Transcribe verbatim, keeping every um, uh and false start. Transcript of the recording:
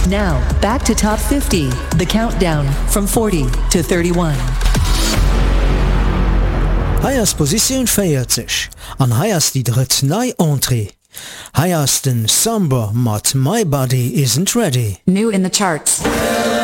Now, back to Top fifty, the countdown from forty to thirty-one. Heiers Position vierzig. An heiers die dritt nei Entrée. Heiers den Samba mat My Body Isn't Ready. New in the charts.